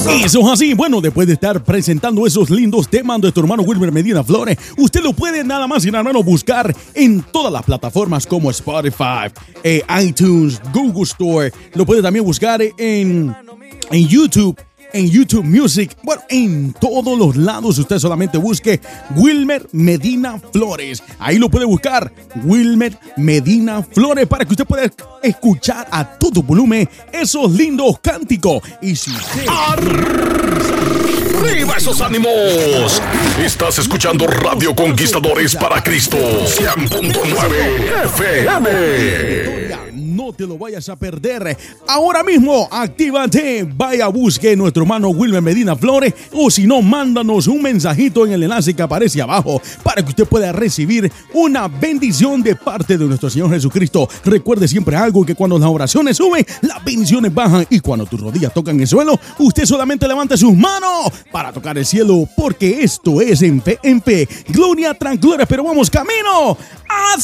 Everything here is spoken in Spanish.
Eso es así. Bueno, después de estar presentando esos lindos temas de nuestro hermano Wilmer Medina Flores, usted lo puede nada más y nada menos buscar en todas las plataformas como Spotify, iTunes, Google Store. Lo puede también buscar en YouTube. En YouTube Music, bueno, en todos los lados usted solamente busque Wilmer Medina Flores. Ahí lo puede buscar, Wilmer Medina Flores, para que usted pueda escuchar a todo volumen esos lindos cánticos. Y si usted... ¡Arriba esos ánimos! Estás escuchando Radio Conquistadores para Cristo 100.9 FM. No te lo vayas a perder. Ahora mismo, actívate. Vaya, busque nuestro hermano Wilmer Medina Flores. O si no, mándanos un mensajito en el enlace que aparece abajo para que usted pueda recibir una bendición de parte de nuestro Señor Jesucristo. Recuerde siempre algo, que cuando las oraciones suben, las bendiciones bajan. Y cuando tus rodillas tocan el suelo, usted solamente levante sus manos para tocar el cielo. Porque esto es en fe, gloria tras gloria. Pero vamos camino a